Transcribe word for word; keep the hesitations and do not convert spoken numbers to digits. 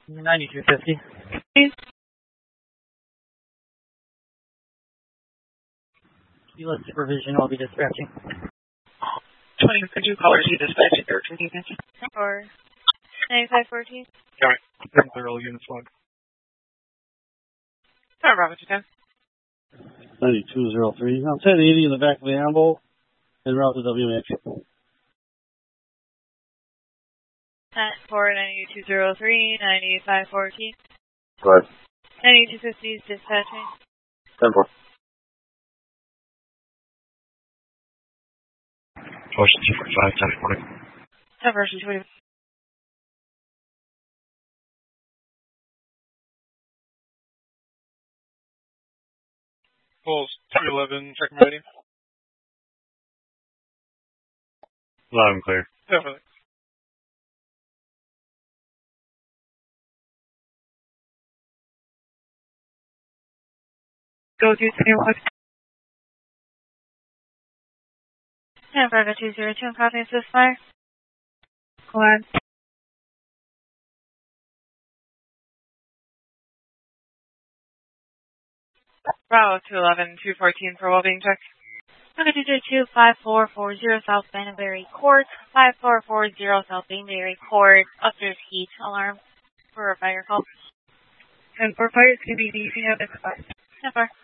ninety-two fifty. Kilo supervision, I'll be dispatching. twenty, could you call her to dispatch at thirteen units? Or ninety-five fourteen? Got it. Clear all units log. Sorry, Robert, you can. ninety-two oh three. I'm ten eighty in the back of the ambo and route to W X. At four ninety-two oh three, ninety-five fourteen. Go ahead. ninety-two fifty is dispatching. ten four. Ocean two forty-five, ten forty. ten versus twenty. Pulse two eleven, check ready. Loud and clear. Definitely. Go to twenty-one. And Bravo two zero two, copy assist fire. Go ahead. Bravo two eleven, two fourteen for well-being check. Bravo two zero two, five four four zero South Banbury Court, five four four zero South Banbury Court, upstairs heat alarm for a fire call. And for fire, it's going to be D C at X five. ten four.